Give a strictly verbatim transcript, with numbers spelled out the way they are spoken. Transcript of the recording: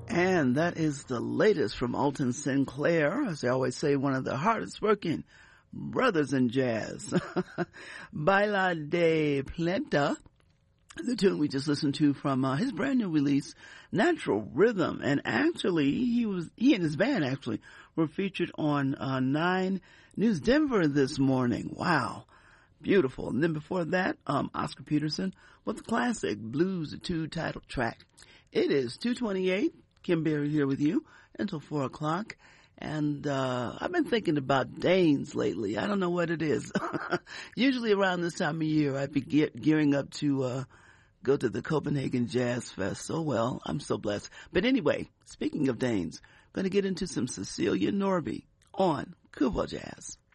And that is the latest from Alton Sinclair, as I always say, one of the hardest working brothers in jazz. Baila de Planta, the tune we just listened to from uh, his brand new release, Natural Rhythm. And actually, he was he and his band actually were featured on uh, Nine News Denver this morning. Wow. Beautiful. And then before that, um, Oscar Peterson with the classic Blues, the two title track. It is two twenty-eight. Kim Berry here with you until four o'clock. And, uh, I've been thinking about Danes lately. I don't know what it is. Usually around this time of year, I'd be ge- gearing up to, uh, go to the Copenhagen Jazz Fest. So well, I'm so blessed. But anyway, speaking of Danes, going to get into some Cecilia Norby on Kubo Jazz.